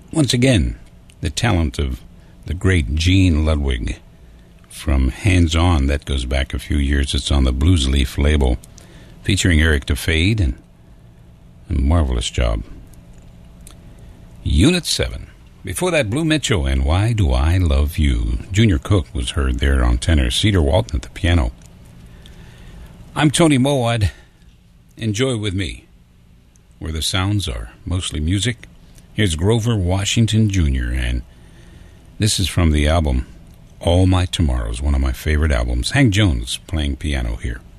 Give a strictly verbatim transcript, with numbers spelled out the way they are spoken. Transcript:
Once again, the talent of the great Gene Ludwig from Hands On. That goes back a few years. It's on the Blues Leaf label, featuring Eric DeFade, and a marvelous job. Unit seven. Before that, Blue Mitchell and Why Do I Love You. Junior Cook was heard there on tenor, Cedar Walton at the piano. I'm Tony Mowat. Enjoy with me, where the sounds are mostly music. Here's Grover Washington Junior, and this is from the album All My Tomorrows, one of my favorite albums. Hank Jones playing piano here.